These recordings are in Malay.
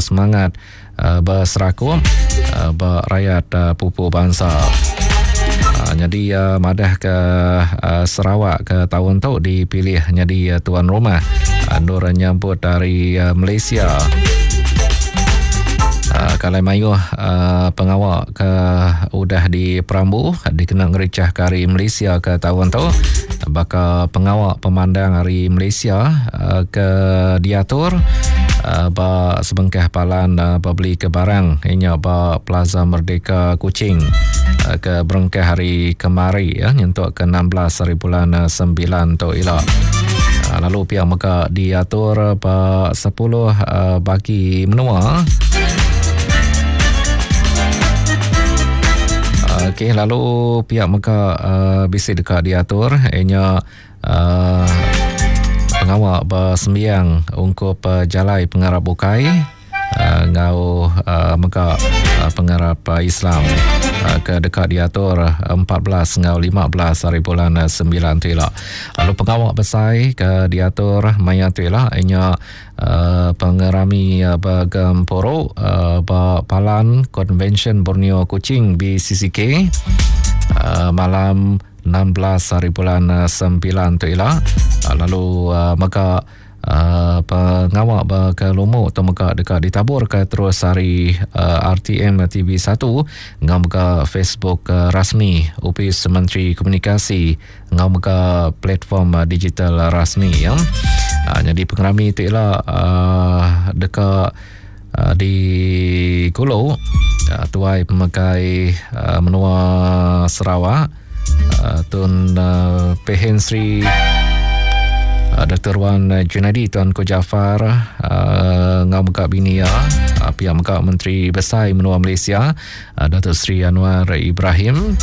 semangat berserakum berakyat pupuk bangsa. Jadi madah ke Sarawak ke tahun tu dipilih jadi tuan rumah. Nur nyambut dari Malaysia. Kalau mayuh pengawal ke udah di Perambu dikenal ngericah ke hari Malaysia ke tahun tu, bakal pengawal pemandang hari Malaysia ke diatur ba sebengkah palan beli ke barang inya ba Plaza Merdeka Kuching ke berengkah hari kemari ya nyentuk ke 16 hari bulan 9 tu elok. Lalu pihak mereka diatur ba 10 bagi menua. Okey, lalu pihak mereka bisi dekat diatur ianya pengawal bersembiang untuk jalai pengarap bukai ngau mereka pengarap Islam ke dekat diatur 14 ngau 15 hari bulan 9 tu lah. Lalu pengawal besai ke diatur maya tu lah ianya pengerami Bagemporo Palan Convention Borneo Kuching BCCK malam 16 hari bulan 9 tu ialah. Lalu maka pengawal ke Lumuk atau maka dekat ditabur ke terus hari RTM TV1 ngam ke Facebook rasmi Opis Menteri Komunikasi ngam ke platform digital rasmi ya. Jadi pengerami tu ialah dekat di Kulo tuai pemakai menua Sarawak Tun Pehen Sri Dr. Wan Junadi, Tuan Ko Jafar, ngau mekak bini pihak mekak Menteri Besar Menua Malaysia, Datuk Seri Anwar Ibrahim,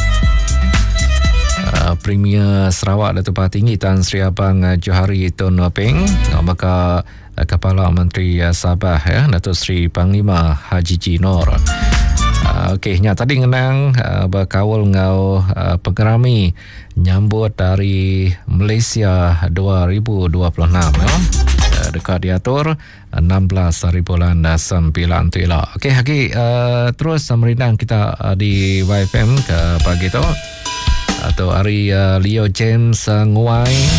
Premier Sarawak Datuk Paha Tinggi Tan Sri Abang Johari Tun Peng, ngau mekak Kepala Menteri Sabah Datuk Seri Panglima Haji Jinor. Okey, nya tadi ngenang berkawal ngau pengerami nyambut dari Malaysia 2026 dekat diatur 16 hari bulan 9 tu lah. Okey, Haki terus merindang kita di YFM ke pagi tu atau hari Leo James Nguai